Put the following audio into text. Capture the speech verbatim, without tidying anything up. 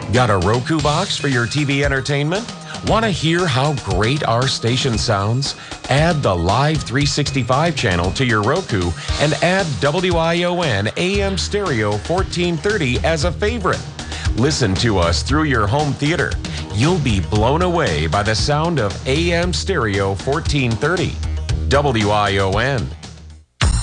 Got a Roku box for your T V entertainment? Want to hear how great our station sounds? Add the Live three sixty-five channel to your Roku and add W I O N A M Stereo fourteen thirty as a favorite. Listen to us through your home theater. You'll be blown away by the sound of A M Stereo fourteen thirty. W I O N.